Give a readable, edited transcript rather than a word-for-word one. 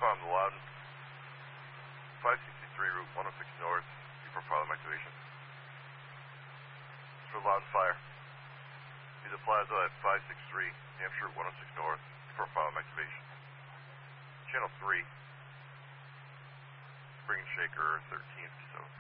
Found the Loudon 563 Route 106 North. Before problem activation. It's for Loudon Fire. Be the plaza at 563 Hampshire 106 North. Before problem activation. Channel 3. Spring Shaker 13th. So.